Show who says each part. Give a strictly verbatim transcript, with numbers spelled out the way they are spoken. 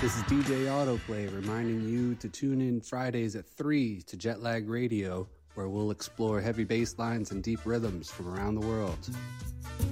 Speaker 1: This is D J Autoplay reminding you to tune in Fridays at three to Jetlag Radio, where we'll explore heavy bass lines and deep rhythms from around the world.